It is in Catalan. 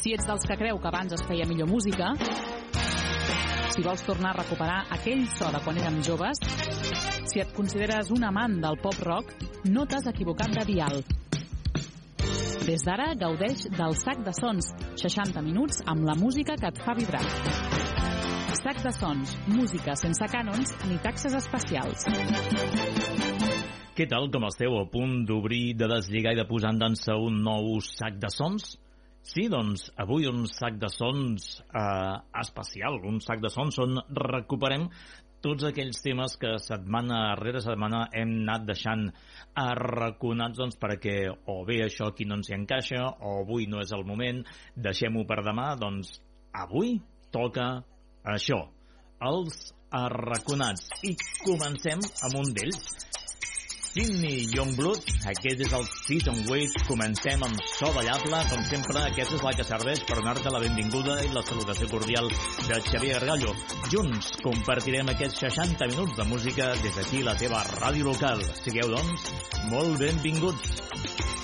Si ets dels que creu que abans es feia millor música, si vols tornar a recuperar aquell so de quan érem joves, si et consideres un amant del pop-rock, no t'has equivocat de dial. Des d'ara, gaudeix del Sac de Sons, 60 minuts amb la música que et fa vibrar. Sac de Sons, música sense cànons ni taxes especials. Què tal, com esteu? A punt d'obrir, de deslligar i de posar en dansa un nou Sac de Sons? Sí, doncs, avui un Sac de Sons especial, un Sac de Sons on recuperem tots aquells temes que setmana rere setmana hem anat deixant arraconats, doncs, perquè o bé això aquí no ens hi encaixa, o avui no és el moment, deixem-ho per demà. Doncs avui toca això, els arraconats. I comencem amb un d'ells, Sydney Youngblood. Aquest és el Sit and Wait. Comencem amb so ballable. Com sempre, aquesta és la que serveix per donar-te la benvinguda i la salutació cordial de Xavier Gargallo. Junts compartirem aquests 60 minuts de música des d'aquí, la teva ràdio local. Sigueu, doncs, molt benvinguts.